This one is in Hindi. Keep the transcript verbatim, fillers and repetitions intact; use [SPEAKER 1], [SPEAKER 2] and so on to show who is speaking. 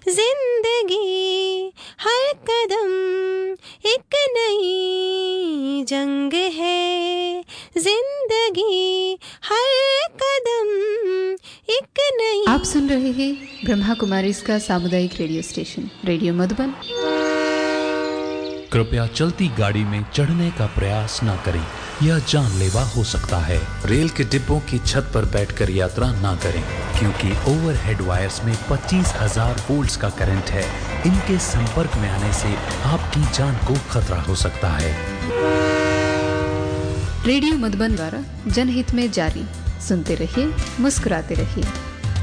[SPEAKER 1] जिंदगी हर कदम एक नई जंग है, जिंदगी हर कदम एक नई।
[SPEAKER 2] आप सुन रहे हैं ब्रह्मा कुमारी का सामुदायिक रेडियो स्टेशन रेडियो मधुबन।
[SPEAKER 3] कृपया चलती गाड़ी में चढ़ने का प्रयास न करें, यह जानलेवा हो सकता है। रेल के डिब्बों की छत पर बैठकर यात्रा न करें, क्योंकि ओवरहेड वायर्स में पच्चीस हज़ार वोल्ट्स का करंट है। इनके संपर्क में आने से आपकी जान को खतरा हो सकता है।
[SPEAKER 2] रेडियो मधुबन द्वारा जनहित में जारी। सुनते रहिए, मुस्कुराते रहिए।